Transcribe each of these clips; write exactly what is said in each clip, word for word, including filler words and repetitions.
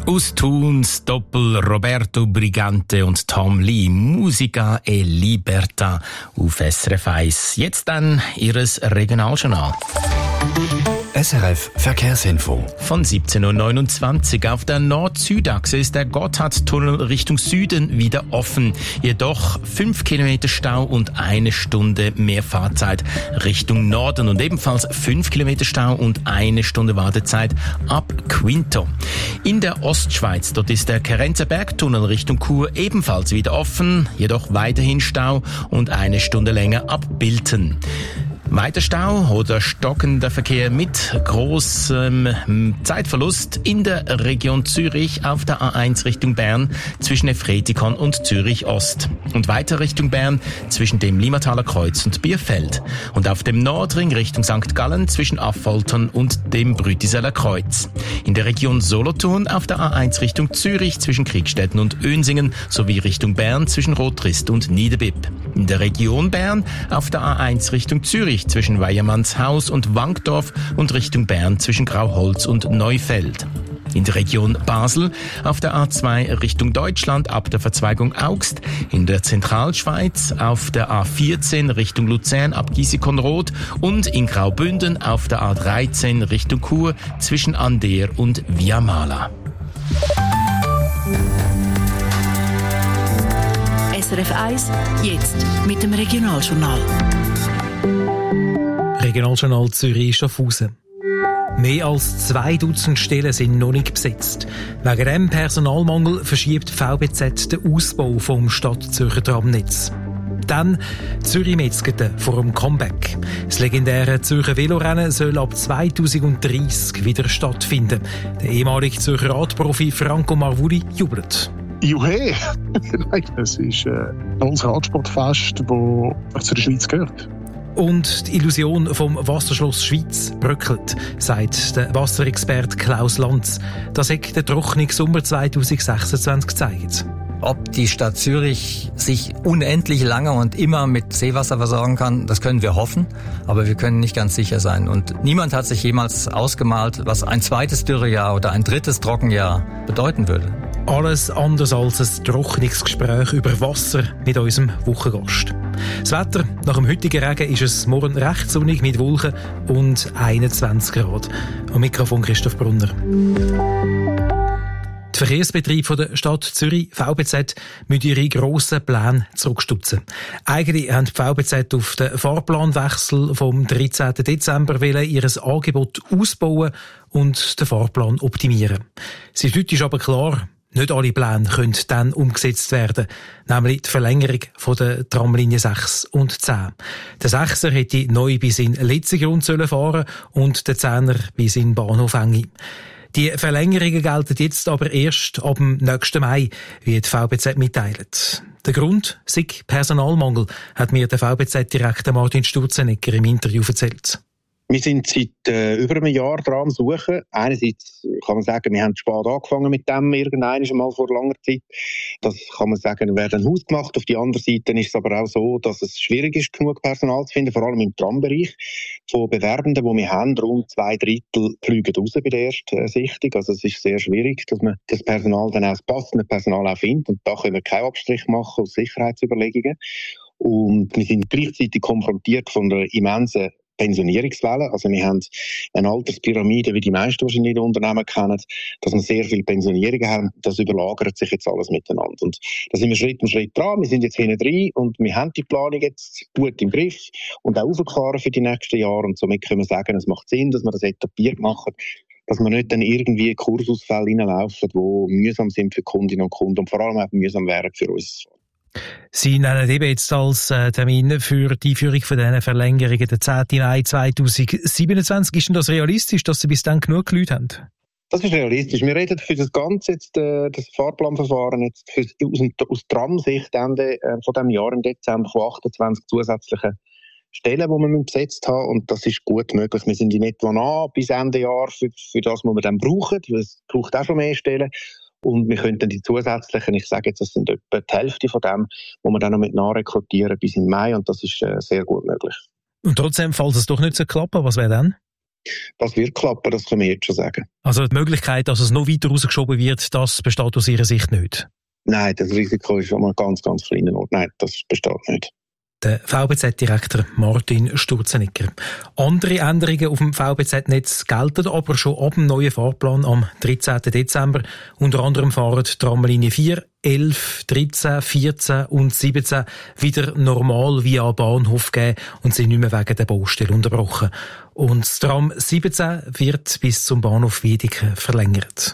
Aus Thuns Doppel Roberto Brigante und Tom Lee, Musica e Libertà auf S R F eins. Jetzt dann Ihres Regionaljournal. S R F Verkehrsinfo. Von siebzehn Uhr neunundzwanzig auf der Nord-Süd-Achse ist der Gotthardtunnel Richtung Süden wieder offen. Jedoch fünf Kilometer Stau und eine Stunde mehr Fahrzeit Richtung Norden und ebenfalls fünf Kilometer Stau und eine Stunde Wartezeit ab Quinto. In der Ostschweiz, dort ist der Kerenzer Bergtunnel Richtung Chur ebenfalls wieder offen, jedoch weiterhin Stau und eine Stunde länger ab Bilten. Weiter Stau oder stockender Verkehr mit großem Zeitverlust in der Region Zürich auf der A eins Richtung Bern zwischen Efretikon und Zürich Ost. Und weiter Richtung Bern zwischen dem Limmataler Kreuz und Bierfeld. Und auf dem Nordring Richtung Sankt Gallen zwischen Affoltern und dem Brütiseller Kreuz. In der Region Solothurn auf der A eins Richtung Zürich zwischen Kriegstetten und Önsingen sowie Richtung Bern zwischen Rotrist und Niederbipp. In der Region Bern auf der A eins Richtung Zürich zwischen Weyermannshaus und Wankdorf und Richtung Bern zwischen Grauholz und Neufeld. In der Region Basel auf der A zwei Richtung Deutschland ab der Verzweigung Augst, in der Zentralschweiz auf der A vierzehn Richtung Luzern ab Giesikonroth und in Graubünden auf der A dreizehn Richtung Chur zwischen Ander und Viamala. S R F eins, jetzt mit dem Regionaljournal. Regionaljournal Zürich-Schaffhausen. Mehr als zwei Dutzend Stellen sind noch nicht besetzt. Wegen dem Personalmangel verschiebt V B Z den Ausbau vom Stadt-Zürcher Tramnetz. Dann Zürich-Metzgete vor dem Comeback. Das legendäre Zürcher Velorennen soll ab zweitausenddreissig wieder stattfinden. Der ehemalige Zürcher Radprofi Franco Marvuli jubelt. Juhe! Das ist äh, ein tolles Radsportfest, das zu der Schweiz gehört. Und die Illusion vom Wasserschloss Schweiz bröckelt, sagt der Wasserexperte Klaus Lanz. Das hat der trockene Sommer zweitausendsechsundzwanzig gezeigt. Ob die Stadt Zürich sich unendlich lange und immer mit Seewasser versorgen kann, das können wir hoffen, aber wir können nicht ganz sicher sein. Und niemand hat sich jemals ausgemalt, was ein zweites Dürrejahr oder ein drittes Trockenjahr bedeuten würde. Alles anders als ein Trocknungsgespräch über Wasser mit unserem Wochengast. Das Wetter: nach dem heutigen Regen ist es morgen recht sonnig mit Wolken und einundzwanzig Grad. Am Mikrofon Christoph Brunner. Die Verkehrsbetriebe der Stadt Zürich, V B Z, müssen ihre grossen Pläne zurückstutzen. Eigentlich haben die V B Z auf den Fahrplanwechsel vom dreizehnten Dezember ihr Angebot ausbauen und den Fahrplan optimieren. Seit heute ist aber klar, nicht alle Pläne können dann umgesetzt werden, nämlich die Verlängerung von der Tramlinie sechs und zehn. Der Sechser hätte neu bis in Letzigrund fahren und der Zehner bis in Bahnhof Engi. Die Verlängerungen gelten jetzt aber erst ab dem nächsten Mai, wie die V B Z mitteilt. Der Grund sei Personalmangel, hat mir der V B Z-Direktor Martin Sturzenegger im Interview erzählt. Wir sind seit äh, über einem Jahr dran am Suchen. Einerseits kann man sagen, wir haben spät angefangen mit dem, irgendwann einmal vor langer Zeit. Das kann man sagen, wäre ein Haus gemacht. Auf der anderen Seite ist es aber auch so, dass es schwierig ist, genug Personal zu finden, vor allem im Trambereich. Von Bewerbenden, die wir haben, rund zwei Drittel fliegen raus bei der ersten Sichtung. Also es ist sehr schwierig, dass man das Personal dann auch das passende Personal auch findet. Und da können wir keinen Abstrich machen aus Sicherheitsüberlegungen. Und wir sind gleichzeitig konfrontiert von einer immensen Pensionierungswelle. Also wir haben eine Alterspyramide, wie die meisten wahrscheinlich in den Unternehmen kennen, dass wir sehr viele Pensionierungen haben. Das überlagert sich jetzt alles miteinander. Und da sind wir Schritt um Schritt dran. Wir sind jetzt hinten drin und wir haben die Planung jetzt gut im Griff und auch aufgefahren für die nächsten Jahre. Und somit können wir sagen, es macht Sinn, dass wir das etabliert machen, dass wir nicht dann irgendwie Kursausfälle reinlaufen, die mühsam sind für Kundinnen und Kunden und vor allem auch mühsam wären für uns. Sie nennen eben jetzt als äh, Termin für die Einführung von diesen Verlängerungen den zehnten Mai zweitausendsiebenundzwanzig. Ist denn das realistisch, dass Sie bis dann genug Leute haben? Das ist realistisch. Wir reden für das Ganze jetzt, äh, das Fahrplanverfahren jetzt für, aus, aus Tram-Sicht Ende äh, von diesem Jahr im Dezember von achtundzwanzig zusätzlichen Stellen, die wir besetzt haben. Und das ist gut möglich. Wir sind in etwa nah bis Ende Jahr für, für das, was wir dann brauchen. Es braucht auch schon mehr Stellen. Und wir könnten die zusätzlichen, ich sage jetzt, das sind etwa die Hälfte von dem, wo wir dann noch mit nachrekrutieren bis im Mai. Und das ist äh, sehr gut möglich. Und trotzdem, falls es doch nicht so klappt, was wäre dann? das wird klappen, das können wir jetzt schon sagen. Also die Möglichkeit, dass es noch weiter rausgeschoben wird, das besteht aus Ihrer Sicht nicht? Nein, das Risiko ist schon mal ganz, ganz kleiner Ort. Nein, das besteht nicht. Der V B Z-Direktor Martin Sturzenegger. Andere Änderungen auf dem V B Z-Netz gelten aber schon ab dem neuen Fahrplan am dreizehnten Dezember. Unter anderem fahren Tramlinie vier, elf, dreizehn, vierzehn und siebzehn wieder normal via Bahnhof gehen und sind nicht mehr wegen der Baustelle unterbrochen. Und das Tram siebzehn wird bis zum Bahnhof Wiedeke verlängert.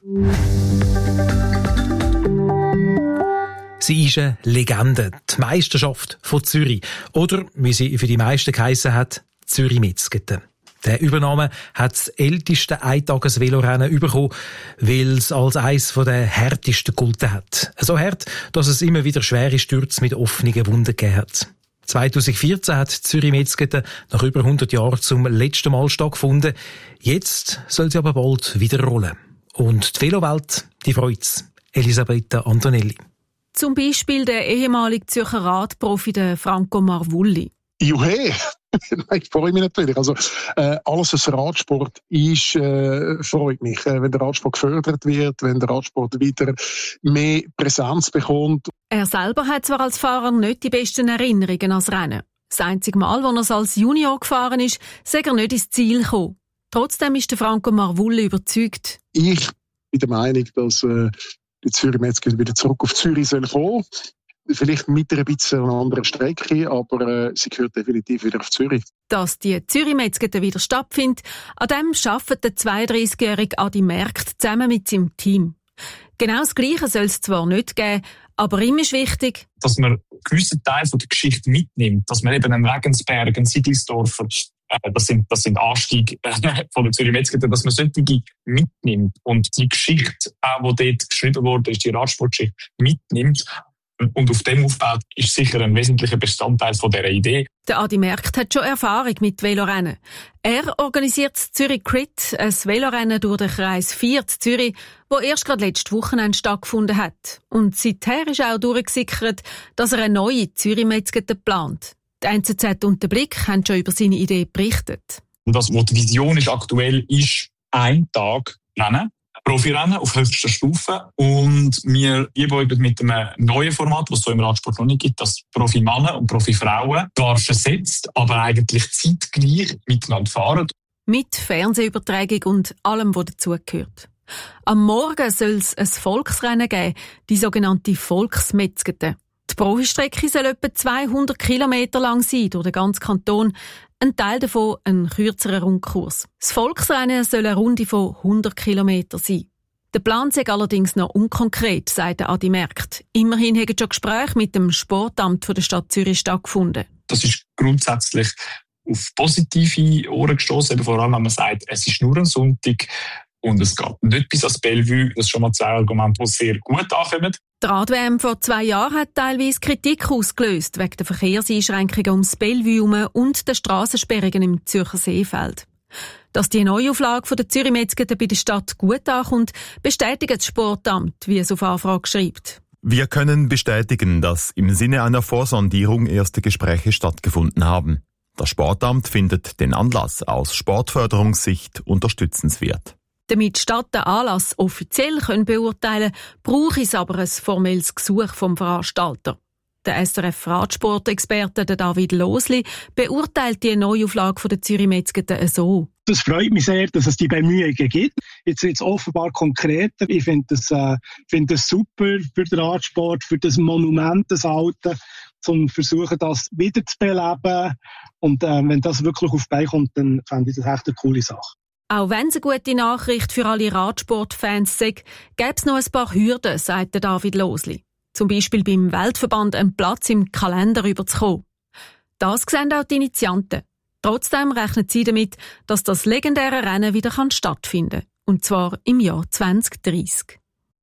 Sie ist eine Legende, die Meisterschaft von Zürich. Oder, wie sie für die meisten geheissen hat, Zürich-Metzgete. Der Übernahme hat das älteste Eintages-Velorennen bekommen, weil es als eines der härtesten gegolten hat. So hart, dass es immer wieder schwere Stürze mit offenen Wunden gegeben hat. zweitausendvierzehn hat Zürich-Metzgete nach über hundert Jahren zum letzten Mal stattgefunden. Jetzt soll sie aber bald wieder rollen. Und die Velowelt, die freut's. Elisabetta Antonelli. Zum Beispiel der ehemalige Zürcher Radprofi Franco Marvulli. Juhe, ich freue mich natürlich. Also, äh, alles, was Radsport ist, äh, freut mich. Äh, wenn der Radsport gefördert wird, wenn der Radsport wieder mehr Präsenz bekommt. Er selber hat zwar als Fahrer nicht die besten Erinnerungen ans Rennen. Das einzige Mal, als er als Junior gefahren ist, sei er nicht ins Ziel gekommen. Trotzdem ist der Franco Marvulli überzeugt. Ich bin der Meinung, dass äh, die Zürich-Metzgete wieder zurück auf Zürich soll kommen. Vielleicht mit einer bisschen einer anderen Strecke, aber äh, sie gehört definitiv wieder auf Zürich. Dass die Zürich-Metzgete wieder stattfindet, an dem arbeitet der zweiunddreißigjährige Adi Merkt zusammen mit seinem Team. Genau das Gleiche soll es zwar nicht geben, aber ihm ist wichtig, dass man einen gewissen Teil von der Geschichte mitnimmt, dass man eben einen Regensberg, einen Sigisdorfer, Das sind, das sind Anstiege von der Zürich-Metzgete, dass man solche mitnimmt und die Geschichte, auch die dort geschrieben wurde, ist die Radsportgeschichte, mitnimmt und auf dem aufbaut, ist sicher ein wesentlicher Bestandteil von dieser Idee. Der Adi Merkt hat schon Erfahrung mit Velorennen. Er organisiert das Zürich Crit, ein Velorennen durch den Kreis vier Zürich, wo erst gerade letztes Wochenende stattgefunden hat. Und seither ist auch durchgesickert, dass er eine neue Zürich-Metzgete plant. Die N Z Z und der Blick haben schon über seine Idee berichtet. Das, was die Vision ist aktuell, ist ein Tag Rennen, Profirennen auf höchster Stufe. Und wir arbeiten mit einem neuen Format, das es so im Radsport noch nicht gibt, das Profi-Männer und Profi-Frauen zwar versetzt, aber eigentlich zeitgleich miteinander fahren. Mit Fernsehübertragung und allem, was dazugehört. Am Morgen soll es ein Volksrennen geben, die sogenannte Volksmetzgete. Die Profistrecke soll etwa zweihundert Kilometer lang sein, durch den ganzen Kanton. Ein Teil davon ein kürzerer Rundkurs. Das Volksrennen soll eine Runde von hundert Kilometer sein. Der Plan sei allerdings noch unkonkret, sagt Adi Merkt. Immerhin haben schon Gespräche mit dem Sportamt der Stadt Zürich stattgefunden. Das ist grundsätzlich auf positive Ohren gestossen, vor allem wenn man sagt, es ist nur ein Sonntag und es geht nicht bis ans Bellevue. Das sind schon mal zwei Argumente, die sehr gut ankommen. Die Rad-W M vor zwei Jahren hat teilweise Kritik ausgelöst, wegen der Verkehrseinschränkungen ums Bellevue herum und der Strassensperrungen im Zürcher Seefeld. Dass die Neuauflage der Zürich-Metzgete bei der Stadt gut ankommt, bestätigt das Sportamt, wie es auf Anfrage schreibt. Wir können bestätigen, dass im Sinne einer Vorsondierung erste Gespräche stattgefunden haben. Das Sportamt findet den Anlass aus Sportförderungssicht unterstützenswert. Damit die Stadt den Anlass offiziell beurteilen kann, braucht es aber ein formelles Gesuch vom Veranstalter. Der S R F-Radsport-Experte David Losli beurteilt die Neuauflage der Zürich-Metzgete so. Das freut mich sehr, dass es die Bemühungen gibt. Jetzt wird es offenbar konkreter. Ich finde das, äh, find das super für den Radsport, für das Monument, das Alte, zum versuchen, das wieder zu beleben. Und äh, wenn das wirklich auf die Beine kommt, dann fände ich das echt eine coole Sache. Auch wenn es eine gute Nachricht für alle Radsportfans sei, gäbe es noch ein paar Hürden, sagt David Losli. Zum Beispiel beim Weltverband einen Platz im Kalender überzukommen. Das sehen auch die Initianten. Trotzdem rechnen sie damit, dass das legendäre Rennen wieder stattfinden kann. Und zwar im Jahr zwanzig dreissig.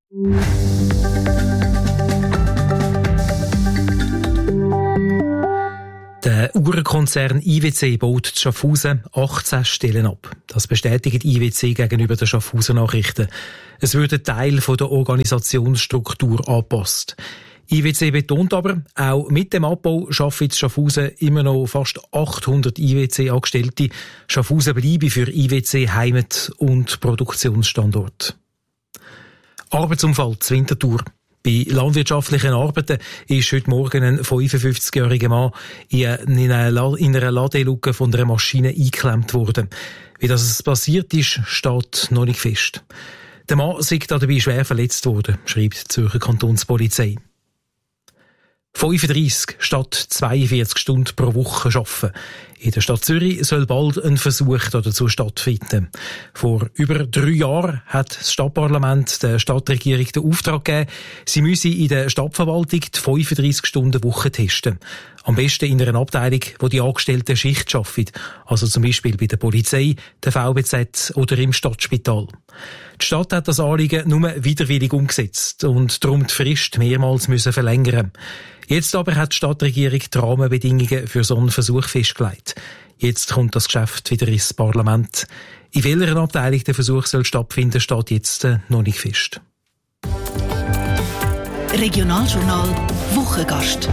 Der Uhrenkonzern I W C baut in Schaffhausen achtzehn Stellen ab. Das bestätigt I W C gegenüber den Schaffhauser Nachrichten. Es wird ein Teil von der Organisationsstruktur angepasst. I W C betont aber, auch mit dem Abbau schafft jetzt Schaffhausen immer noch fast achthundert I W C-Angestellte. Schaffhausen bleibe für I W C Heimat- und Produktionsstandort. Arbeitsunfall zur Winterthur. Bei landwirtschaftlichen Arbeiten ist heute Morgen ein fünfundfünfzigjähriger Mann in einer Ladeluke von einer Maschine eingeklemmt worden. Wie das passiert ist, steht noch nicht fest. Der Mann sei dabei schwer verletzt worden, schreibt die Zürcher Kantonspolizei. fünfunddreissig statt zweiundvierzig Stunden pro Woche arbeiten. In der Stadt Zürich soll bald ein Versuch dazu stattfinden. Vor über drei Jahren hat das Stadtparlament der Stadtregierung den Auftrag gegeben, sie müsse in der Stadtverwaltung die fünfunddreissig Stunden Woche testen. Am besten in einer Abteilung, wo die Angestellten Schicht arbeiten, also zum Beispiel bei der Polizei, der V B Z oder im Stadtspital. Die Stadt hat das Anliegen nur widerwillig umgesetzt und darum die Frist mehrmals müssen verlängern. Jetzt aber hat die Stadtregierung die Rahmenbedingungen für so einen Versuch festgelegt. Jetzt kommt das Geschäft wieder ins Parlament. In welcher Abteilung der Versuch soll stattfinden, steht jetzt noch nicht fest. Regionaljournal Wochengast.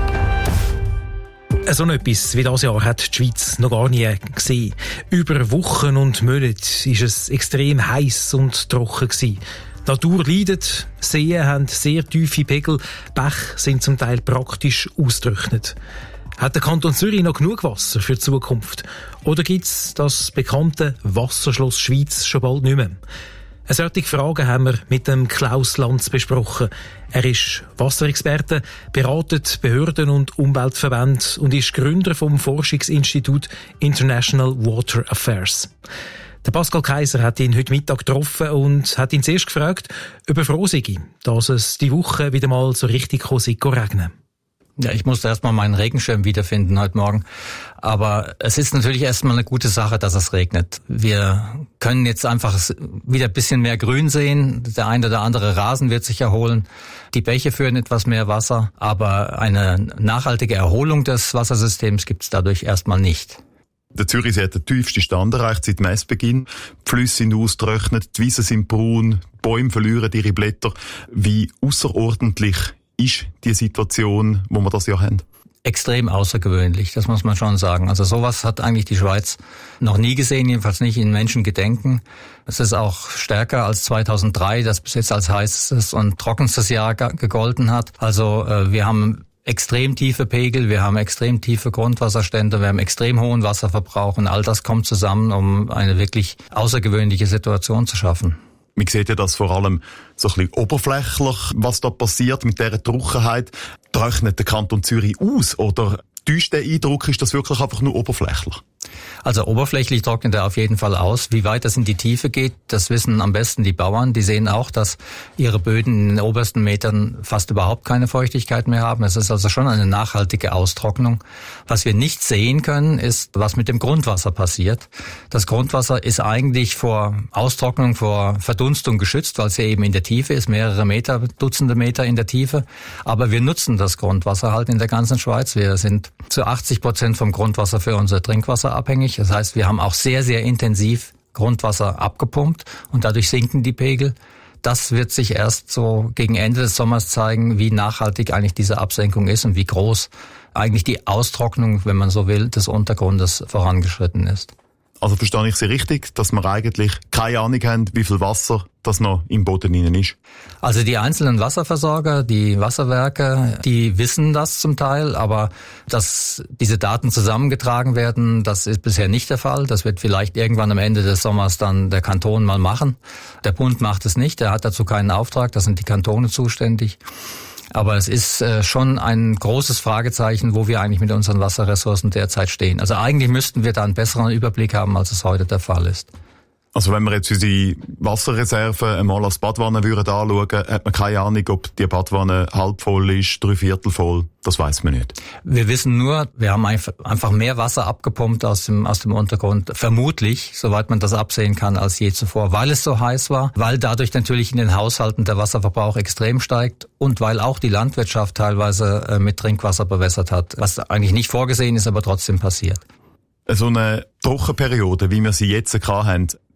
So etwas wie das Jahr hat die Schweiz noch gar nie gesehen. Über Wochen und Monate ist es extrem heiß und trocken gewesen. Die Natur leidet, Seen haben sehr tiefe Pegel, Bäche sind zum Teil praktisch ausgetrocknet. Hat der Kanton Zürich noch genug Wasser für die Zukunft? Oder gibt es das bekannte Wasserschloss Schweiz schon bald nicht mehr? Eine solche Frage haben wir mit dem Klaus Lanz besprochen. Er ist Wasserexperte, beratet Behörden und Umweltverbände und ist Gründer vom Forschungsinstitut International Water Affairs. Der Pascal Kaiser hat ihn heute Mittag getroffen und hat ihn zuerst gefragt, ob er froh sei, dass es die Woche wieder mal so richtig regnen. Ja, ich musste erstmal meinen Regenschirm wiederfinden heute Morgen. Aber es ist natürlich erstmal eine gute Sache, dass es regnet. Wir können jetzt einfach wieder ein bisschen mehr Grün sehen. Der eine oder andere Rasen wird sich erholen. Die Bäche führen etwas mehr Wasser. Aber eine nachhaltige Erholung des Wassersystems gibt es dadurch erstmal nicht. Der Zürichsee hat den tiefsten Stand erreicht seit Messbeginn. Die Flüsse sind ausgetrocknet, die Wiesen sind braun, die Bäume verlieren ihre Blätter. Wie außerordentlich ist die Situation, wo wir das Jahr haben? Extrem außergewöhnlich, das muss man schon sagen. Also sowas hat eigentlich die Schweiz noch nie gesehen, jedenfalls nicht in Menschengedenken. Es ist auch stärker als zweitausenddrei, das bis jetzt als heißestes und trockenstes Jahr gegolten hat. Also äh, wir haben extrem tiefe Pegel, wir haben extrem tiefe Grundwasserstände, wir haben extrem hohen Wasserverbrauch und all das kommt zusammen, um eine wirklich außergewöhnliche Situation zu schaffen. Man sieht ja das vor allem so ein bisschen oberflächlich, was da passiert mit dieser Trockenheit. Trocknet der Kanton Zürich aus oder täuscht der Eindruck, ist das wirklich einfach nur oberflächlich? Also oberflächlich trocknet er auf jeden Fall aus. Wie weit das in die Tiefe geht, das wissen am besten die Bauern. Die sehen auch, dass ihre Böden in den obersten Metern fast überhaupt keine Feuchtigkeit mehr haben. Es ist also schon eine nachhaltige Austrocknung. Was wir nicht sehen können, ist, was mit dem Grundwasser passiert. Das Grundwasser ist eigentlich vor Austrocknung, vor Verdunstung geschützt, weil es ja eben in der Tiefe ist, mehrere Meter, Dutzende Meter in der Tiefe. Aber wir nutzen das Grundwasser halt in der ganzen Schweiz. Wir sind zu achtzig Prozent vom Grundwasser für unser Trinkwasser abhängig. Das heißt, wir haben auch sehr, sehr intensiv Grundwasser abgepumpt und dadurch sinken die Pegel. Das wird sich erst so gegen Ende des Sommers zeigen, wie nachhaltig eigentlich diese Absenkung ist und wie groß eigentlich die Austrocknung, wenn man so will, des Untergrundes vorangeschritten ist. Also verstehe ich Sie richtig, dass wir eigentlich keine Ahnung haben, wie viel Wasser das noch im Boden innen ist? Also die einzelnen Wasserversorger, die Wasserwerke, die wissen das zum Teil, aber dass diese Daten zusammengetragen werden, das ist bisher nicht der Fall. Das wird vielleicht irgendwann am Ende des Sommers dann der Kanton mal machen. Der Bund macht es nicht, er hat dazu keinen Auftrag, da sind die Kantone zuständig. Aber es ist äh, schon ein großes Fragezeichen, wo wir eigentlich mit unseren Wasserressourcen derzeit stehen. Also eigentlich müssten wir da einen besseren Überblick haben, als es heute der Fall ist. Also wenn wir jetzt unsere Wasserreserven einmal als Badwanne würden anschauen, hat man keine Ahnung, ob die Badwanne halb voll ist, drei Viertel voll. Das weiß man nicht. Wir wissen nur, wir haben einfach mehr Wasser abgepumpt aus dem, aus dem Untergrund. Vermutlich, soweit man das absehen kann, als je zuvor, weil es so heiß war, weil dadurch natürlich in den Haushalten der Wasserverbrauch extrem steigt und weil auch die Landwirtschaft teilweise mit Trinkwasser bewässert hat, was eigentlich nicht vorgesehen ist, aber trotzdem passiert. So eine Trockenperiode, wie wir sie jetzt gehabt haben,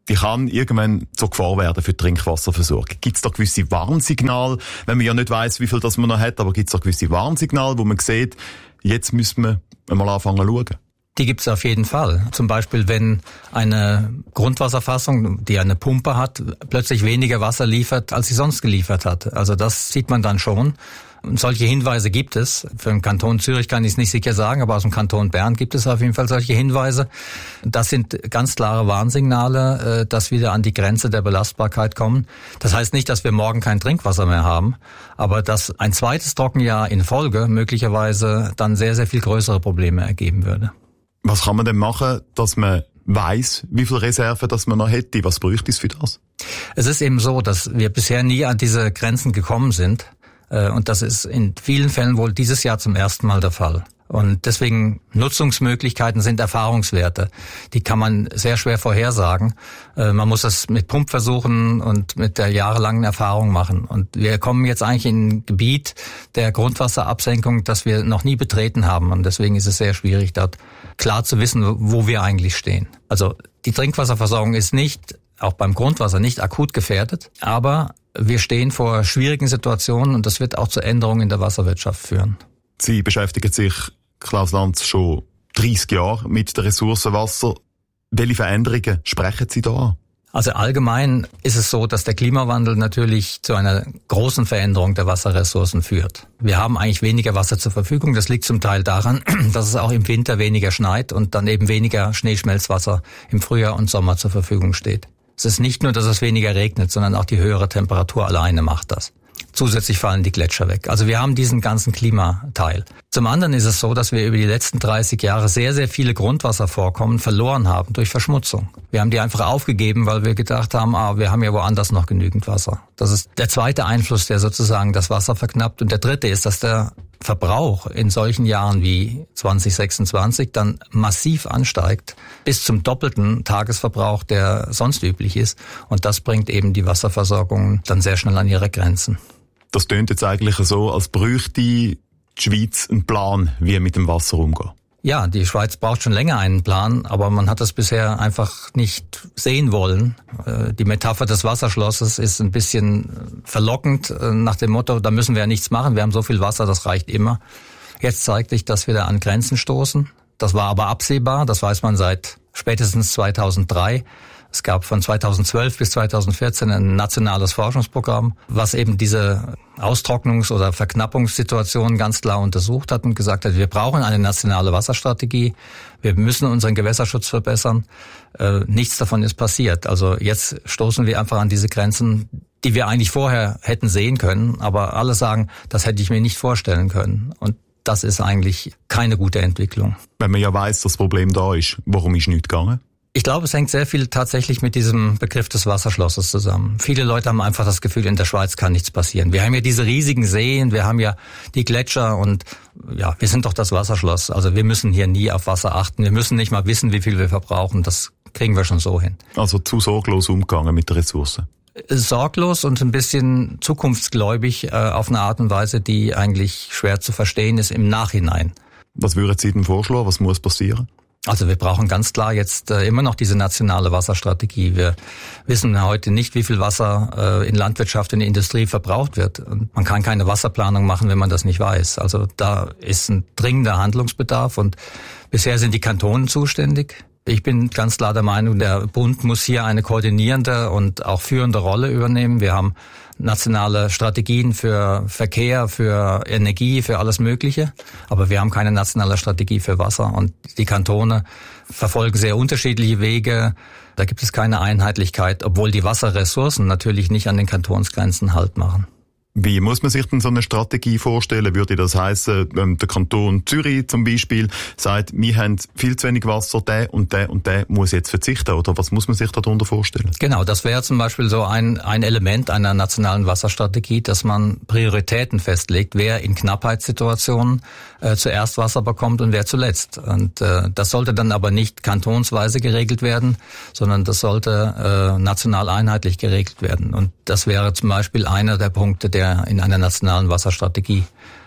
die kann irgendwann zur Gefahr werden für die Trinkwasserversorgung. Gibt es da gewisse Warnsignale, wenn man ja nicht weiss, wie viel das man noch hat, aber gibt es da gewisse Warnsignale, wo man sieht, jetzt müssen wir mal anfangen zu schauen? Die gibt es auf jeden Fall. Zum Beispiel, wenn eine Grundwasserfassung, die eine Pumpe hat, plötzlich weniger Wasser liefert, als sie sonst geliefert hat. Also das sieht man dann schon. Und solche Hinweise gibt es. Für den Kanton Zürich kann ich es nicht sicher sagen, aber aus dem Kanton Bern gibt es auf jeden Fall solche Hinweise. Das sind ganz klare Warnsignale, dass wir an die Grenze der Belastbarkeit kommen. Das heißt nicht, dass wir morgen kein Trinkwasser mehr haben, aber dass ein zweites Trockenjahr in Folge möglicherweise dann sehr, sehr viel größere Probleme ergeben würde. Was kann man denn machen, dass man weiss, wie viel Reserve das man noch hätte? Was bräuchte es für das? Es ist eben so, dass wir bisher nie an diese Grenzen gekommen sind. Und das ist in vielen Fällen wohl dieses Jahr zum ersten Mal der Fall. Und deswegen Nutzungsmöglichkeiten sind Erfahrungswerte. Die kann man sehr schwer vorhersagen. Man muss das mit Pumpversuchen und mit der jahrelangen Erfahrung machen. Und wir kommen jetzt eigentlich in ein Gebiet der Grundwasserabsenkung, das wir noch nie betreten haben. Und deswegen ist es sehr schwierig, dort klar zu wissen, wo wir eigentlich stehen. Also die Trinkwasserversorgung ist nicht, auch beim Grundwasser, nicht akut gefährdet, aber wir stehen vor schwierigen Situationen und das wird auch zu Änderungen in der Wasserwirtschaft führen. Sie beschäftigen sich, Klaus Lanz, schon dreißig Jahre mit der Ressource Wasser. Welche Veränderungen sprechen Sie da an? Also allgemein ist es so, dass der Klimawandel natürlich zu einer großen Veränderung der Wasserressourcen führt. Wir haben eigentlich weniger Wasser zur Verfügung. Das liegt zum Teil daran, dass es auch im Winter weniger schneit und dann eben weniger Schneeschmelzwasser im Frühjahr und Sommer zur Verfügung steht. Es ist nicht nur, dass es weniger regnet, sondern auch die höhere Temperatur alleine macht das. Zusätzlich fallen die Gletscher weg. Also wir haben diesen ganzen Klimateil. Zum anderen ist es so, dass wir über die letzten dreißig Jahre sehr, sehr viele Grundwasservorkommen verloren haben durch Verschmutzung. Wir haben die einfach aufgegeben, weil wir gedacht haben, ah, wir haben ja woanders noch genügend Wasser. Das ist der zweite Einfluss, der sozusagen das Wasser verknappt. Und der dritte ist, dass der Verbrauch in solchen Jahren wie zwanzig sechsundzwanzig dann massiv ansteigt, bis zum doppelten Tagesverbrauch, der sonst üblich ist. Und das bringt eben die Wasserversorgung dann sehr schnell an ihre Grenzen. Das tönt jetzt eigentlich so, als bräuchte die Schweiz einen Plan, wie mit dem Wasser umgehen. Ja, die Schweiz braucht schon länger einen Plan, aber man hat das bisher einfach nicht sehen wollen. Die Metapher des Wasserschlosses ist ein bisschen verlockend nach dem Motto, da müssen wir ja nichts machen, wir haben so viel Wasser, das reicht immer. Jetzt zeigt sich, dass wir da an Grenzen stoßen. Das war aber absehbar, das weiß man seit spätestens zweitausenddrei. Es gab von zweitausendzwölf bis zweitausendvierzehn ein nationales Forschungsprogramm, was eben diese Austrocknungs- oder Verknappungssituation ganz klar untersucht hat und gesagt hat, wir brauchen eine nationale Wasserstrategie, wir müssen unseren Gewässerschutz verbessern. Äh, nichts davon ist passiert. Also jetzt stoßen wir einfach an diese Grenzen, die wir eigentlich vorher hätten sehen können, aber alle sagen, das hätte ich mir nicht vorstellen können. Und das ist eigentlich keine gute Entwicklung. Wenn man ja weiss, dass das Problem da ist, warum ist nichts gegangen? Ich glaube, es hängt sehr viel tatsächlich mit diesem Begriff des Wasserschlosses zusammen. Viele Leute haben einfach das Gefühl, in der Schweiz kann nichts passieren. Wir haben ja diese riesigen Seen, wir haben ja die Gletscher und ja, wir sind doch das Wasserschloss. Also wir müssen hier nie auf Wasser achten. Wir müssen nicht mal wissen, wie viel wir verbrauchen. Das kriegen wir schon so hin. Also zu sorglos umgegangen mit der Ressource? Sorglos und ein bisschen zukunftsgläubig äh, auf eine Art und Weise, die eigentlich schwer zu verstehen ist im Nachhinein. Was würden Sie denn vorschlagen? Was muss passieren? Also wir brauchen ganz klar jetzt äh, immer noch diese nationale Wasserstrategie. Wir wissen heute nicht, wie viel Wasser äh, in Landwirtschaft, in der Industrie verbraucht wird. Und man kann keine Wasserplanung machen, wenn man das nicht weiß. Also da ist ein dringender Handlungsbedarf und bisher sind die Kantone zuständig. Ich bin ganz klar der Meinung, der Bund muss hier eine koordinierende und auch führende Rolle übernehmen. Wir haben nationale Strategien für Verkehr, für Energie, für alles Mögliche. Aber wir haben keine nationale Strategie für Wasser. Und die Kantone verfolgen sehr unterschiedliche Wege. Da gibt es keine Einheitlichkeit, obwohl die Wasserressourcen natürlich nicht an den Kantonsgrenzen Halt machen. Wie muss man sich denn so eine Strategie vorstellen? Würde das heissen, ähm, der Kanton Zürich zum Beispiel sagt, wir haben viel zu wenig Wasser, der und der und der muss jetzt verzichten? Oder was muss man sich darunter vorstellen? Genau, das wäre zum Beispiel so ein, ein Element einer nationalen Wasserstrategie, dass man Prioritäten festlegt, wer in Knappheitssituationen äh, zuerst Wasser bekommt und wer zuletzt. Und äh, das sollte dann aber nicht kantonsweise geregelt werden, sondern das sollte äh, national einheitlich geregelt werden. Und das wäre zum Beispiel einer der Punkte, der in einer nationalen Wasserstrategie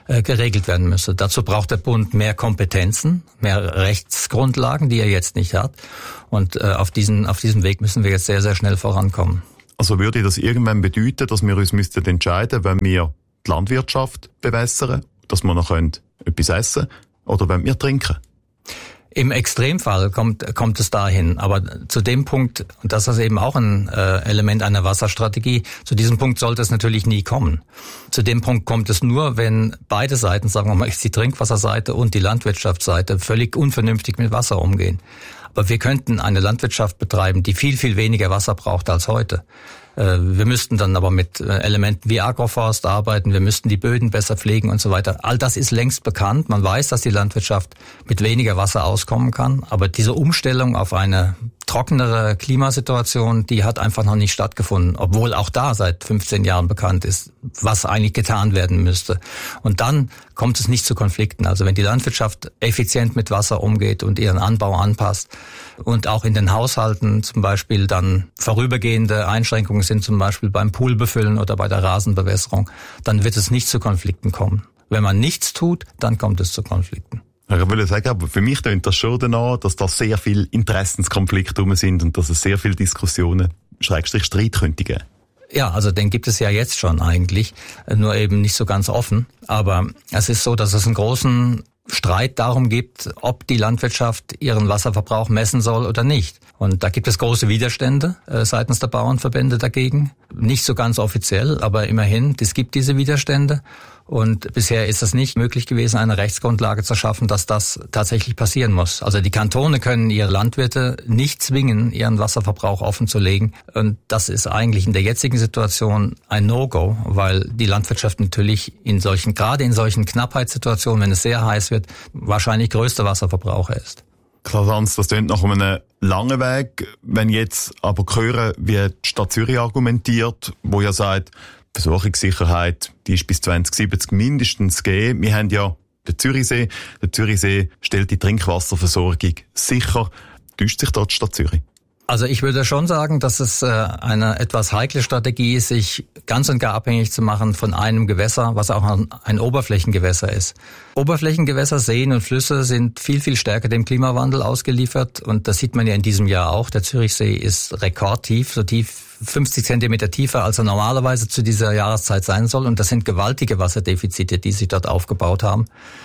äh, geregelt werden müsse. Dazu braucht der Bund mehr Kompetenzen, mehr Rechtsgrundlagen, die er jetzt nicht hat. Und äh, auf diesen, auf diesem Weg müssen wir jetzt sehr, sehr schnell vorankommen. Also würde das irgendwann bedeuten, dass wir uns müssten entscheiden, wenn wir die Landwirtschaft bewässern, dass wir noch etwas essen können, oder wenn wir trinken? Im Extremfall kommt, kommt es dahin. Aber zu dem Punkt, und das ist eben auch ein äh, Element einer Wasserstrategie, zu diesem Punkt sollte es natürlich nie kommen. Zu dem Punkt kommt es nur, wenn beide Seiten, sagen wir mal, die Trinkwasserseite und die Landwirtschaftsseite, völlig unvernünftig mit Wasser umgehen. Aber wir könnten eine Landwirtschaft betreiben, die viel, viel weniger Wasser braucht als heute. Wir müssten dann aber mit Elementen wie Agroforst arbeiten, wir müssten die Böden besser pflegen und so weiter. All das ist längst bekannt. Man weiß, dass die Landwirtschaft mit weniger Wasser auskommen kann. Aber diese Umstellung auf eine trockenere Klimasituation, die hat einfach noch nicht stattgefunden. Obwohl auch da seit fünfzehn Jahren bekannt ist, was eigentlich getan werden müsste. Und dann kommt es nicht zu Konflikten. Also wenn die Landwirtschaft effizient mit Wasser umgeht und ihren Anbau anpasst und auch in den Haushalten zum Beispiel dann vorübergehende Einschränkungen sind, zum Beispiel beim Poolbefüllen oder bei der Rasenbewässerung, dann wird es nicht zu Konflikten kommen. Wenn man nichts tut, dann kommt es zu Konflikten. Ich würde sagen, aber für mich klingt das schon danach, dass da sehr viele Interessenskonflikte drum sind und dass es sehr viele Diskussionen, Schrägstrich Streit könnte geben. Ja, also den gibt es ja jetzt schon eigentlich, nur eben nicht so ganz offen. Aber es ist so, dass es einen großen Streit darum gibt, ob die Landwirtschaft ihren Wasserverbrauch messen soll oder nicht. Und da gibt es große Widerstände äh, seitens der Bauernverbände dagegen. Nicht so ganz offiziell, aber immerhin, es gibt diese Widerstände. Und bisher ist es nicht möglich gewesen, eine Rechtsgrundlage zu schaffen, dass das tatsächlich passieren muss. Also die Kantone können ihre Landwirte nicht zwingen, ihren Wasserverbrauch offenzulegen. Und das ist eigentlich in der jetzigen Situation ein No-Go, weil die Landwirtschaft natürlich in solchen, gerade in solchen Knappheitssituationen, wenn es sehr heiß wird, wahrscheinlich größter Wasserverbraucher ist. Klaus, das klingt nach einem langen Weg. Wenn jetzt aber hören, wie die Stadt Zürich argumentiert, wo ja sagt, Versorgungssicherheit, die ist bis zwanzig siebzig mindestens gegeben. Wir haben ja den Zürichsee. Der Zürichsee stellt die Trinkwasserversorgung sicher. Täuscht sich dort die Stadt Zürich? Also ich würde schon sagen, dass es eine etwas heikle Strategie ist, sich ganz und gar abhängig zu machen von einem Gewässer, was auch ein Oberflächengewässer ist. Oberflächengewässer, Seen und Flüsse sind viel, viel stärker dem Klimawandel ausgeliefert. Und das sieht man ja in diesem Jahr auch. Der Zürichsee ist rekordtief, so tief fünfzig Zentimeter tiefer, als er normalerweise zu dieser Jahreszeit sein soll. Und das sind gewaltige Wasserdefizite, die sich dort aufgebaut haben.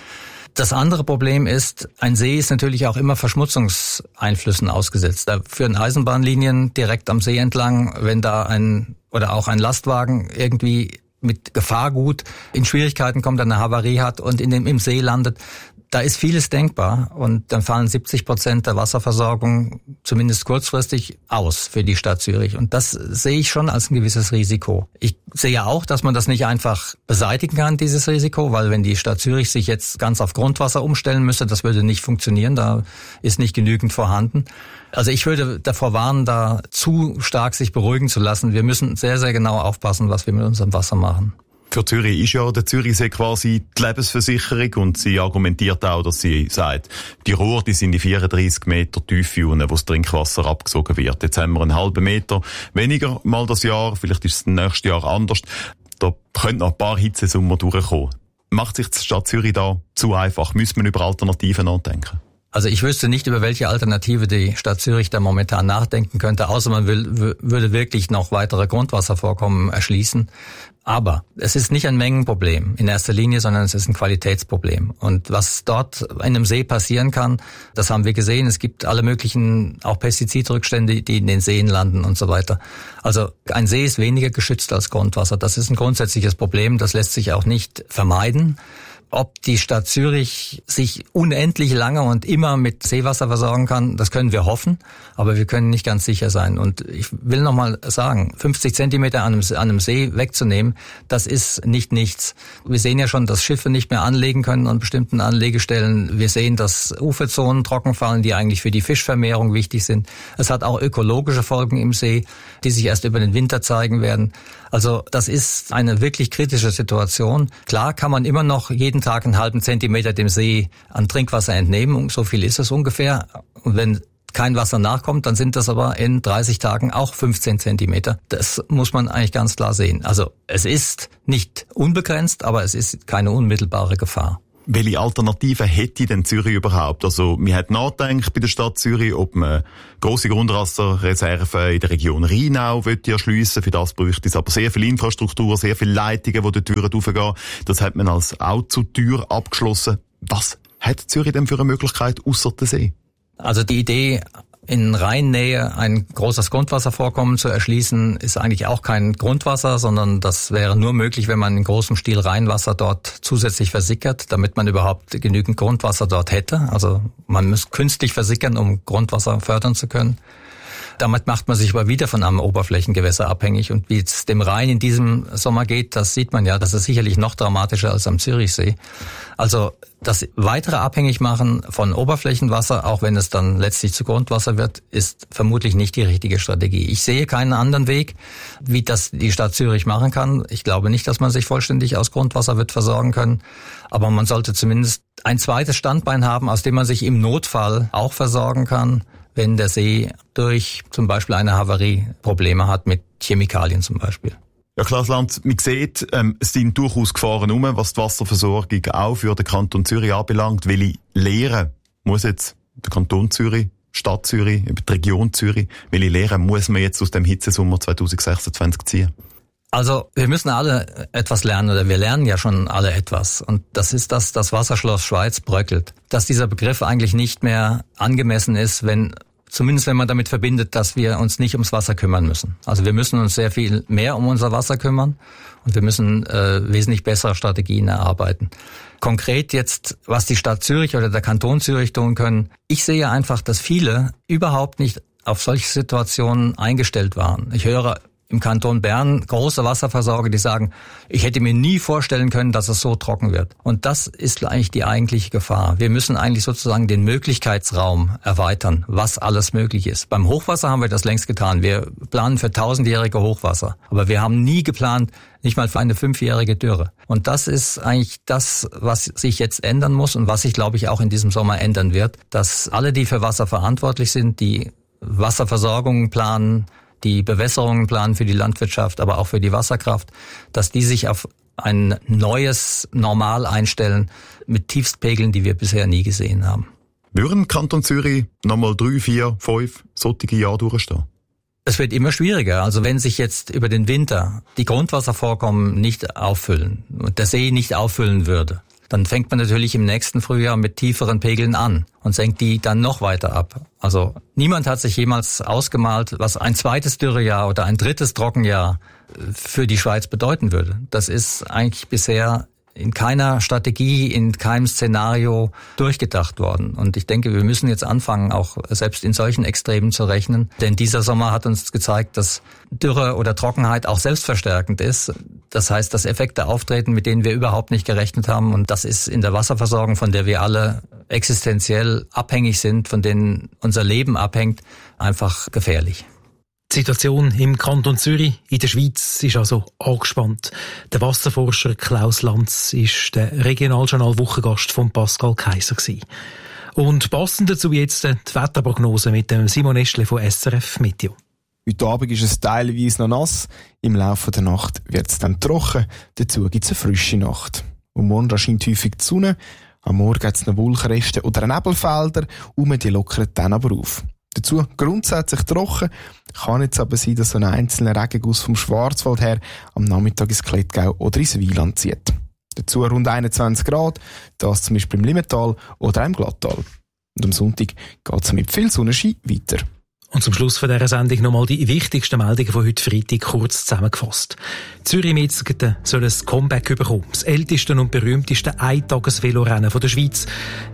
Das andere Problem ist, ein See ist natürlich auch immer Verschmutzungseinflüssen ausgesetzt. Da führen Eisenbahnlinien direkt am See entlang, wenn da ein oder auch ein Lastwagen irgendwie mit Gefahrgut in Schwierigkeiten kommt, eine Havarie hat und in dem, im See landet. Da ist vieles denkbar und dann fallen siebzig Prozent der Wasserversorgung zumindest kurzfristig aus für die Stadt Zürich. Und das sehe ich schon als ein gewisses Risiko. Ich sehe auch, dass man das nicht einfach beseitigen kann, dieses Risiko, weil wenn die Stadt Zürich sich jetzt ganz auf Grundwasser umstellen müsste, das würde nicht funktionieren, da ist nicht genügend vorhanden. Also ich würde davor warnen, da zu stark sich beruhigen zu lassen. Wir müssen sehr, sehr genau aufpassen, was wir mit unserem Wasser machen. Für Zürich ist ja der Zürichsee quasi die Lebensversicherung und sie argumentiert auch, dass sie sagt, die Rohre, die sind die vierunddreissig Meter Tiefe unten, wo das Trinkwasser abgesogen wird. Jetzt haben wir einen halben Meter weniger mal das Jahr, vielleicht ist es nächstes Jahr anders. Da können noch ein paar Hitzesommer durchkommen. Macht sich die Stadt Zürich da zu einfach? Müssen wir über Alternativen nachdenken? Also ich wüsste nicht, über welche Alternative die Stadt Zürich da momentan nachdenken könnte, außer man will, würde wirklich noch weitere Grundwasservorkommen erschließen. Aber es ist nicht ein Mengenproblem in erster Linie, sondern es ist ein Qualitätsproblem. Und was dort in einem See passieren kann, das haben wir gesehen. Es gibt alle möglichen, auch Pestizidrückstände, die in den Seen landen und so weiter. Also ein See ist weniger geschützt als Grundwasser. Das ist ein grundsätzliches Problem, das lässt sich auch nicht vermeiden. Ob die Stadt Zürich sich unendlich lange und immer mit Seewasser versorgen kann, das können wir hoffen, aber wir können nicht ganz sicher sein. Und ich will nochmal sagen, fünfzig Zentimeter an einem, an einem See wegzunehmen, das ist nicht nichts. Wir sehen ja schon, dass Schiffe nicht mehr anlegen können an bestimmten Anlegestellen. Wir sehen, dass Uferzonen trockenfallen, die eigentlich für die Fischvermehrung wichtig sind. Es hat auch ökologische Folgen im See, die sich erst über den Winter zeigen werden. Also das ist eine wirklich kritische Situation. Klar kann man immer noch jeden Tag einen halben Zentimeter dem See an Trinkwasser entnehmen. So viel ist es ungefähr. Und wenn kein Wasser nachkommt, dann sind das aber in dreißig Tagen auch fünfzehn Zentimeter. Das muss man eigentlich ganz klar sehen. Also es ist nicht unbegrenzt, aber es ist keine unmittelbare Gefahr. Welche Alternativen hätte denn Zürich überhaupt? Also, man hat nachgedacht bei der Stadt Zürich, ob man grosse Grundwasserreserven in der Region Rheinau erschliessen will. Für das bräuchte es aber sehr viel Infrastruktur, sehr viele Leitungen, die die Türen raufgehen. Das hat man als auch zur Tür abgeschlossen. Was hat Zürich denn für eine Möglichkeit ausser der See? Also die Idee, in Rheinnähe ein großes Grundwasservorkommen zu erschließen, ist eigentlich auch kein Grundwasser, sondern das wäre nur möglich, wenn man in großem Stil Rheinwasser dort zusätzlich versickert, damit man überhaupt genügend Grundwasser dort hätte. Also man muss künstlich versickern, um Grundwasser fördern zu können. Damit macht man sich aber wieder von einem Oberflächengewässer abhängig. Und wie es dem Rhein in diesem Sommer geht, das sieht man ja, das ist sicherlich noch dramatischer als am Zürichsee. Also das weitere Abhängigmachen von Oberflächenwasser, auch wenn es dann letztlich zu Grundwasser wird, ist vermutlich nicht die richtige Strategie. Ich sehe keinen anderen Weg, wie das die Stadt Zürich machen kann. Ich glaube nicht, dass man sich vollständig aus Grundwasser wird versorgen können. Aber man sollte zumindest ein zweites Standbein haben, aus dem man sich im Notfall auch versorgen kann, wenn der See durch zum Beispiel eine Havarie Probleme hat mit Chemikalien zum Beispiel. Ja, Klaus Lanz, man sieht, ähm, es sind durchaus Gefahren herum, was die Wasserversorgung auch für den Kanton Zürich anbelangt. Welche Lehren muss jetzt der Kanton Zürich, Stadt Zürich, die Region Zürich, welche Lehren muss man jetzt aus dem Hitzesommer zwanzig sechsundzwanzig ziehen? Also wir müssen alle etwas lernen, oder wir lernen ja schon alle etwas. Und das ist, dass das Wasserschloss Schweiz bröckelt. Dass dieser Begriff eigentlich nicht mehr angemessen ist, wenn zumindest wenn man damit verbindet, dass wir uns nicht ums Wasser kümmern müssen. Also wir müssen uns sehr viel mehr um unser Wasser kümmern und wir müssen äh, wesentlich bessere Strategien erarbeiten. Konkret jetzt, was die Stadt Zürich oder der Kanton Zürich tun können. Ich sehe einfach, dass viele überhaupt nicht auf solche Situationen eingestellt waren. Ich höre im Kanton Bern große Wasserversorger, die sagen, ich hätte mir nie vorstellen können, dass es so trocken wird. Und das ist eigentlich die eigentliche Gefahr. Wir müssen eigentlich sozusagen den Möglichkeitsraum erweitern, was alles möglich ist. Beim Hochwasser haben wir das längst getan. Wir planen für tausendjährige Hochwasser. Aber wir haben nie geplant, nicht mal für eine fünfjährige Dürre. Und das ist eigentlich das, was sich jetzt ändern muss und was sich, glaube ich, auch in diesem Sommer ändern wird. Dass alle, die für Wasser verantwortlich sind, die Wasserversorgung planen, die Bewässerungen planen für die Landwirtschaft, aber auch für die Wasserkraft, dass die sich auf ein neues Normal einstellen mit Tiefstpegeln, die wir bisher nie gesehen haben. Würden Kanton Zürich nochmal drei, vier, fünf solche Jahre durchstehen? Es wird immer schwieriger. Also wenn sich jetzt über den Winter die Grundwasservorkommen nicht auffüllen und der See nicht auffüllen würde, dann fängt man natürlich im nächsten Frühjahr mit tieferen Pegeln an und senkt die dann noch weiter ab. Also niemand hat sich jemals ausgemalt, was ein zweites Dürrejahr oder ein drittes Trockenjahr für die Schweiz bedeuten würde. Das ist eigentlich bisher in keiner Strategie, in keinem Szenario durchgedacht worden. Und ich denke, wir müssen jetzt anfangen, auch selbst in solchen Extremen zu rechnen. Denn dieser Sommer hat uns gezeigt, dass Dürre oder Trockenheit auch selbstverstärkend ist. Das heißt, dass Effekte auftreten, mit denen wir überhaupt nicht gerechnet haben. Und das ist in der Wasserversorgung, von der wir alle existenziell abhängig sind, von denen unser Leben abhängt, einfach gefährlich. Die Situation im Kanton Zürich in der Schweiz ist also angespannt. Der Wasserforscher Klaus Lanz ist der Regionaljournal-Wochengast von Pascal Kaiser gewesen. Und passend dazu jetzt die Wetterprognose mit dem Simon Eschle von S R F Meteo. Heute Abend ist es teilweise noch nass. Im Laufe der Nacht wird es dann trocken. Dazu gibt es eine frische Nacht. Und morgen scheint häufig die Sonne. Am Morgen gibt es noch Wolkenreste oder Nebelfelder. Und die lockern dann aber auf. Dazu grundsätzlich trocken. Kann jetzt aber sein, dass so ein einzelner Regenguss vom Schwarzwald her am Nachmittag ins Klettgau oder ins Wieland zieht. Dazu rund einundzwanzig Grad, das zum Beispiel im Limmental oder im Glattal. Und am Sonntag geht es mit viel Sonnenschein weiter. Und zum Schluss von dieser Sendung nochmal die wichtigsten Meldungen von heute Freitag kurz zusammengefasst. Zürich-Metzgen soll ein Comeback bekommen. Das älteste und berühmteste Eintages-Velorennen der Schweiz.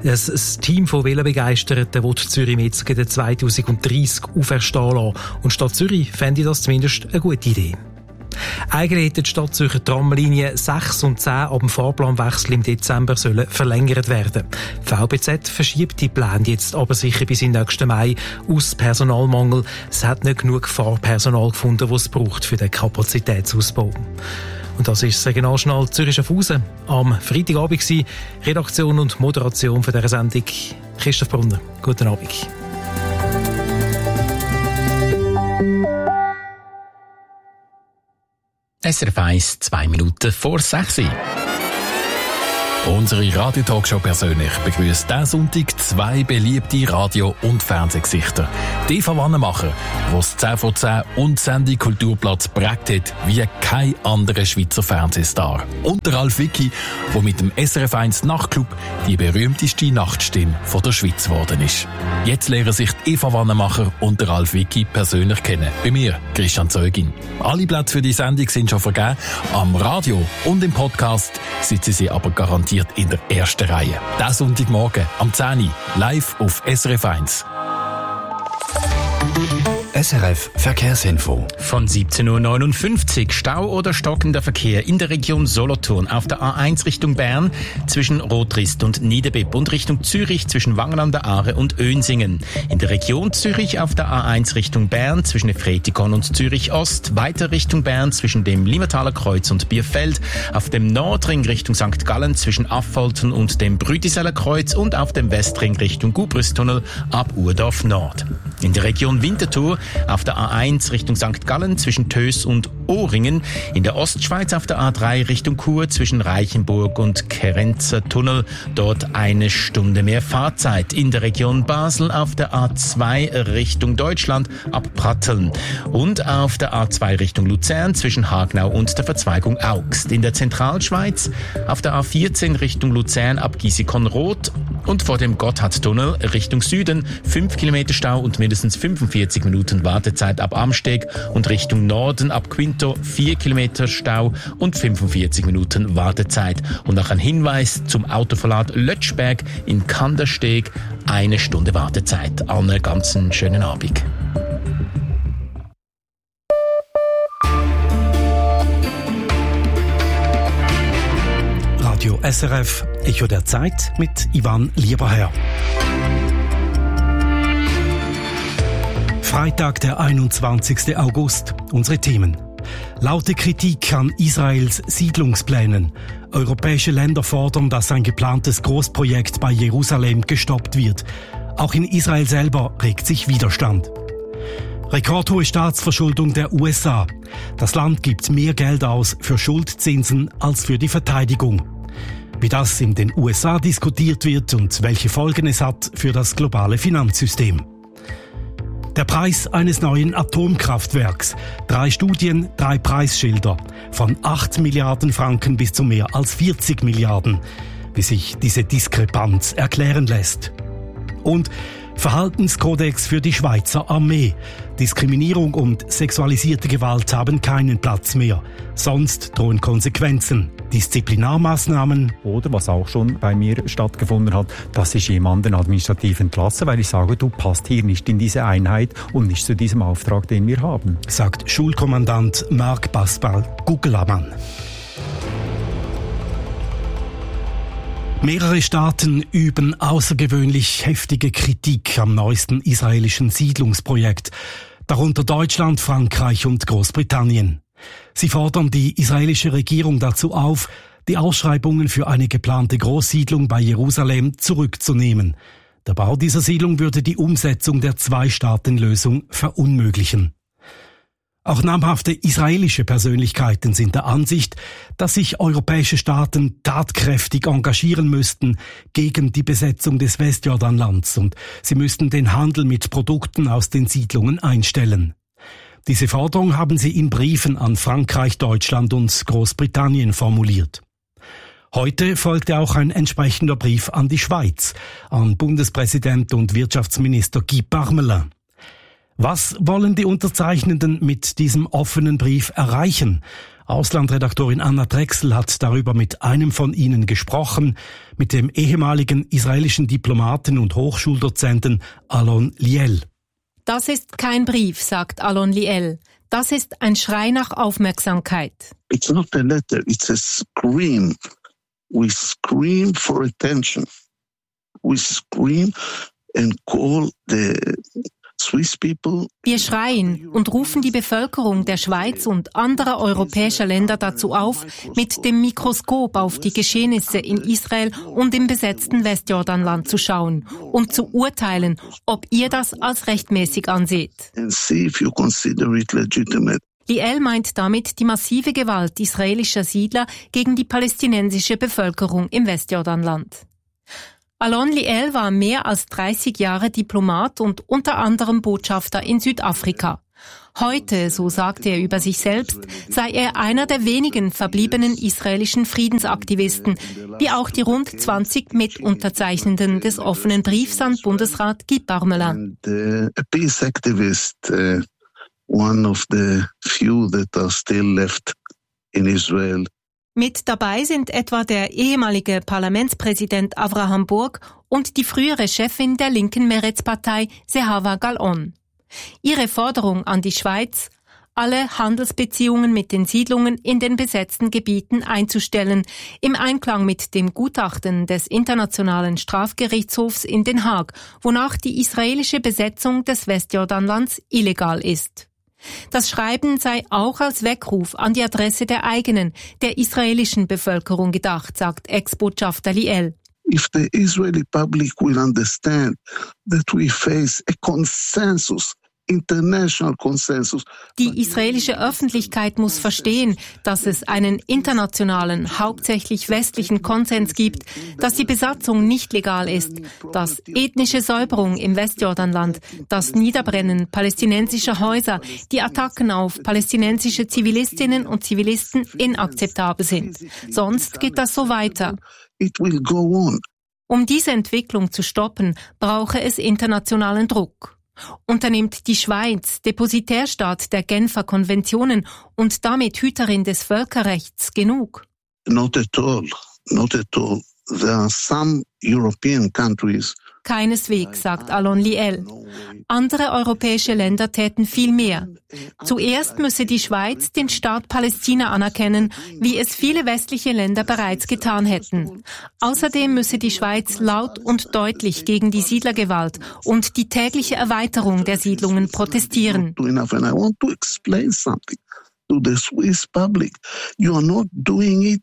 Ein Team von Velobegeisterten will Zürich-Metzgen zwanzig dreißig auferstehen lassen. Und Stadt Zürich fände das zumindest eine gute Idee. Eigentlich hätten die Stadt Zürcher Tramlinien sechs und zehn ab dem Fahrplanwechsel im Dezember sollen verlängert werden. Die V B Z verschiebt die Pläne jetzt aber sicher bis in nächsten Mai aus Personalmangel. Es hat nicht genug Fahrpersonal gefunden, das es braucht für den Kapazitätsausbau. Und das ist das Regionaljournal Zürich Schaffhausen am Freitagabend gewesen. Redaktion und Moderation für diese Sendung Christoph Brunner. Guten Abend. S R F eins, zwei Minuten vor sechs. Unsere Radio-Talkshow persönlich begrüßt diesen Sonntag zwei beliebte Radio- und Fernsehgesichter. Die Eva Wannemacher, die das zehn vor zehn und Sendung Kulturplatz prägt hat wie kein anderer Schweizer Fernsehstar. Und der Ralf Wicki, der mit dem S R F eins Nachtclub die berühmteste Nachtstimme von der Schweiz geworden ist. Jetzt lernen sich die Eva Wannemacher und der Ralf Wicki persönlich kennen. Bei mir, Christian Zeugin. Alle Plätze für die Sendung sind schon vergeben. Am Radio und im Podcast sitzen sie aber garantiert in der ersten Reihe. Diesen Sonntagmorgen am zehn Uhr live auf S R F eins. S R F Verkehrsinfo. Von siebzehn Uhr neunundfünfzig Stau oder stockender Verkehr in der Region Solothurn auf der A eins Richtung Bern zwischen Rotrist und Niederbipp und Richtung Zürich zwischen Wangen an der Aare und Önsingen. In der Region Zürich auf der A eins Richtung Bern zwischen Efretikon und Zürich Ost, weiter Richtung Bern zwischen dem Limmertaler Kreuz und Bierfeld, auf dem Nordring Richtung Sankt Gallen zwischen Affolten und dem Brütiseller Kreuz und auf dem Westring Richtung Gubrüstunnel ab Urdorf Nord. In der Region Winterthur auf der A eins Richtung Sankt Gallen zwischen Tös und Ohringen, in der Ostschweiz auf der A drei Richtung Chur zwischen Reichenburg und Kerenzer Tunnel, dort eine Stunde mehr Fahrzeit. In der Region Basel auf der A zwei Richtung Deutschland ab Pratteln und auf der A zwei Richtung Luzern zwischen Hagnau und der Verzweigung Augst. In der Zentralschweiz auf der A vierzehn Richtung Luzern ab Gisikon-Roth und vor dem Gotthardtunnel Richtung Süden fünf Kilometer Stau und mindestens fünfundvierzig Minuten Wartezeit ab Amsteg und Richtung Norden ab Quinto vier Kilometer Stau und fünfundvierzig Minuten Wartezeit. Und noch ein Hinweis zum Autoverlad Lötschberg in Kandersteg, eine Stunde Wartezeit. Einen ganz schönen Abend. Radio S R F, Echo der Zeit mit Ivan Lieberherr. Freitag, der einundzwanzigsten August. Unsere Themen. Laute Kritik an Israels Siedlungsplänen. Europäische Länder fordern, dass ein geplantes Großprojekt bei Jerusalem gestoppt wird. Auch in Israel selber regt sich Widerstand. Rekordhohe Staatsverschuldung der U S A. Das Land gibt mehr Geld aus für Schuldzinsen als für die Verteidigung. Wie das in den U S A diskutiert wird und welche Folgen es hat für das globale Finanzsystem. Der Preis eines neuen Atomkraftwerks. Drei Studien, drei Preisschilder. Von acht Milliarden Franken bis zu mehr als vierzig Milliarden. Wie sich diese Diskrepanz erklären lässt. Und Verhaltenskodex für die Schweizer Armee. Diskriminierung und sexualisierte Gewalt haben keinen Platz mehr. Sonst drohen Konsequenzen. Disziplinarmaßnahmen. Oder was auch schon bei mir stattgefunden hat, dass ich jemanden administrativ entlasse, weil ich sage, du passt hier nicht in diese Einheit und nicht zu diesem Auftrag, den wir haben. Sagt Schulkommandant Marc Baspal-Gugelamann. Mehrere Staaten üben außergewöhnlich heftige Kritik am neuesten israelischen Siedlungsprojekt, darunter Deutschland, Frankreich und Großbritannien. Sie fordern die israelische Regierung dazu auf, die Ausschreibungen für eine geplante Großsiedlung bei Jerusalem zurückzunehmen. Der Bau dieser Siedlung würde die Umsetzung der Zwei-Staaten-Lösung verunmöglichen. Auch namhafte israelische Persönlichkeiten sind der Ansicht, dass sich europäische Staaten tatkräftig engagieren müssten gegen die Besetzung des Westjordanlands und sie müssten den Handel mit Produkten aus den Siedlungen einstellen. Diese Forderung haben sie in Briefen an Frankreich, Deutschland und Großbritannien formuliert. Heute folgte auch ein entsprechender Brief an die Schweiz, an Bundespräsident und Wirtschaftsminister Guy Parmelin. Was wollen die Unterzeichnenden mit diesem offenen Brief erreichen? Auslandredaktorin Anna Drechsel hat darüber mit einem von ihnen gesprochen, mit dem ehemaligen israelischen Diplomaten und Hochschuldozenten Alon Liel. Das ist kein Brief, sagt Alon Liel. Das ist ein Schrei nach Aufmerksamkeit. It's not a letter, it's a scream. We scream for attention. We scream and call the Swiss people. Wir schreien und rufen die Bevölkerung der Schweiz und anderer europäischer Länder dazu auf, mit dem Mikroskop auf die Geschehnisse in Israel und im besetzten Westjordanland zu schauen und zu urteilen, ob ihr das als rechtmäßig anseht. And see if you consider it legitimate. Liel meint damit die massive Gewalt israelischer Siedler gegen die palästinensische Bevölkerung im Westjordanland. Alon Liel war mehr als dreißig Jahre Diplomat und unter anderem Botschafter in Südafrika. Heute, so sagte er über sich selbst, sei er einer der wenigen verbliebenen israelischen Friedensaktivisten, wie auch die rund zwanzig Mitunterzeichnenden des offenen Briefs an Bundesrat Guy Parmelin. A peace activist, uh, one of the few that are still left in Israel. Mit dabei sind etwa der ehemalige Parlamentspräsident Avraham Burg und die frühere Chefin der linken Meretz-Partei Zehava Gal'on. Ihre Forderung an die Schweiz, alle Handelsbeziehungen mit den Siedlungen in den besetzten Gebieten einzustellen, im Einklang mit dem Gutachten des Internationalen Strafgerichtshofs in Den Haag, wonach die israelische Besetzung des Westjordanlands illegal ist. Das Schreiben sei auch als Weckruf an die Adresse der eigenen, der israelischen Bevölkerung gedacht, sagt Ex-Botschafter Liel. If the Israeli public will understand that we face a consensus, international consensus. Die israelische Öffentlichkeit muss verstehen, dass es einen internationalen, hauptsächlich westlichen Konsens gibt, dass die Besatzung nicht legal ist, dass ethnische Säuberung im Westjordanland, das Niederbrennen palästinensischer Häuser, die Attacken auf palästinensische Zivilistinnen und Zivilisten inakzeptabel sind. Sonst geht das so weiter. It will go on. Um diese Entwicklung zu stoppen, brauche es internationalen Druck. Unternimmt die Schweiz, Depositärstaat der Genfer Konventionen und damit Hüterin des Völkerrechts, genug? Not at all. Not at all. There are some European countries. Keineswegs, sagt Alon Liel. Andere europäische Länder täten viel mehr. Zuerst müsse die Schweiz den Staat Palästina anerkennen, wie es viele westliche Länder bereits getan hätten. Außerdem müsse die Schweiz laut und deutlich gegen die Siedlergewalt und die tägliche Erweiterung der Siedlungen protestieren. And I want to explain something to the Swiss public. You are not doing it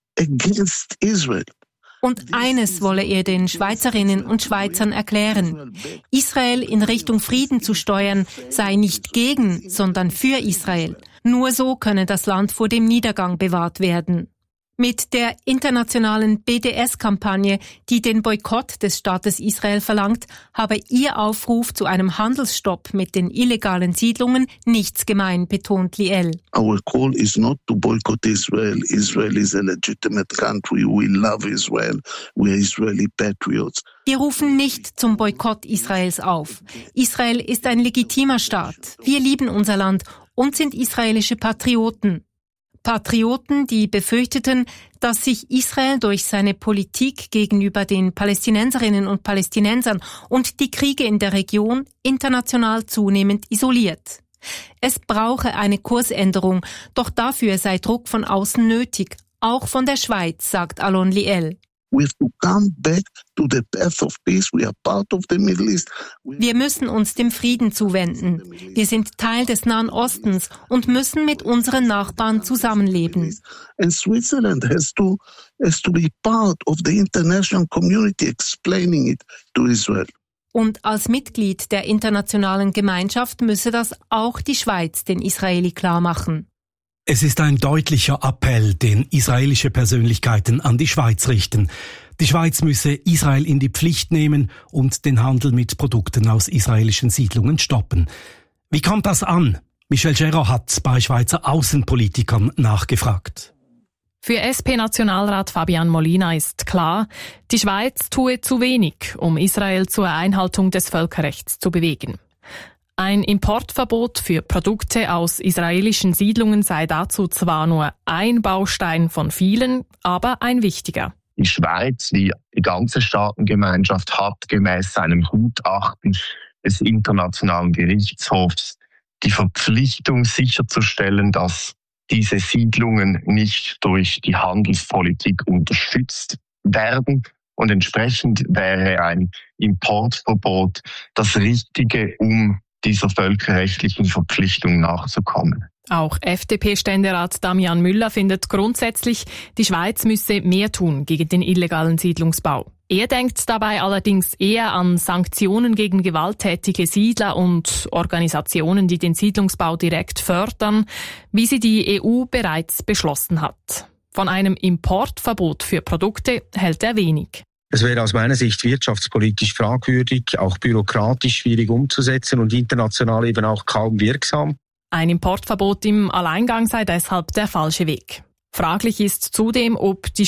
against Israel. Und eines wolle er den Schweizerinnen und Schweizern erklären. Israel in Richtung Frieden zu steuern, sei nicht gegen, sondern für Israel. Nur so könne das Land vor dem Niedergang bewahrt werden. Mit der internationalen B D S-Kampagne, die den Boykott des Staates Israel verlangt, habe ihr Aufruf zu einem Handelsstopp mit den illegalen Siedlungen nichts gemein, betont Liel. Our call is not to boycott Israel. Israel is a legitimate country. We love Israel. We are Israeli patriots. Wir rufen nicht zum Boykott Israels auf. Israel ist ein legitimer Staat. Wir lieben unser Land und sind israelische Patrioten. Patrioten, die befürchteten, dass sich Israel durch seine Politik gegenüber den Palästinenserinnen und Palästinensern und die Kriege in der Region international zunehmend isoliert. Es brauche eine Kursänderung, doch dafür sei Druck von außen nötig, auch von der Schweiz, sagt Alon Liel. We have to come back to the path of peace. We are part of the Middle East. Wir müssen uns dem Frieden zuwenden. Wir sind Teil des Nahen Ostens und müssen mit unseren Nachbarn zusammenleben. And Switzerland has to has to be part of the international community explaining it to Israel. Und als Mitglied der internationalen Gemeinschaft müsse das auch die Schweiz den Israeli klarmachen. Es ist ein deutlicher Appell, den israelische Persönlichkeiten an die Schweiz richten. Die Schweiz müsse Israel in die Pflicht nehmen und den Handel mit Produkten aus israelischen Siedlungen stoppen. Wie kommt das an? Michel Gerard hat bei Schweizer Außenpolitikern nachgefragt. Für S P-Nationalrat Fabian Molina ist klar, die Schweiz tue zu wenig, um Israel zur Einhaltung des Völkerrechts zu bewegen. Ein Importverbot für Produkte aus israelischen Siedlungen sei dazu zwar nur ein Baustein von vielen, aber ein wichtiger. Die Schweiz, wie die ganze Staatengemeinschaft, hat gemäß einem Gutachten des Internationalen Gerichtshofs die Verpflichtung sicherzustellen, dass diese Siedlungen nicht durch die Handelspolitik unterstützt werden. Und entsprechend wäre ein Importverbot das Richtige, um dieser völkerrechtlichen Verpflichtung nachzukommen. Auch F D P-Ständerat Damian Müller findet grundsätzlich, die Schweiz müsse mehr tun gegen den illegalen Siedlungsbau. Er denkt dabei allerdings eher an Sanktionen gegen gewalttätige Siedler und Organisationen, die den Siedlungsbau direkt fördern, wie sie die E U bereits beschlossen hat. Von einem Importverbot für Produkte hält er wenig. Es wäre aus meiner Sicht wirtschaftspolitisch fragwürdig, auch bürokratisch schwierig umzusetzen und international eben auch kaum wirksam. Ein Importverbot im Alleingang sei deshalb der falsche Weg. Fraglich ist zudem, ob die